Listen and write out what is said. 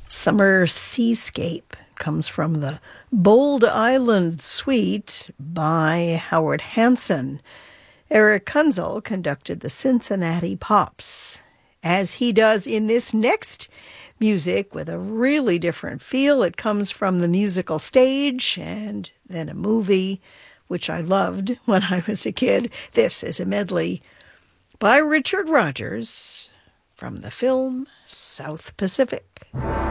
Summer Seascape comes from the Bold Island Suite by Howard Hanson. Eric Kunzel conducted the Cincinnati Pops, as he does in this next music with a really different feel. It comes from the musical stage and then a movie, which I loved when I was a kid. This is a medley by Richard Rodgers from the film South Pacific.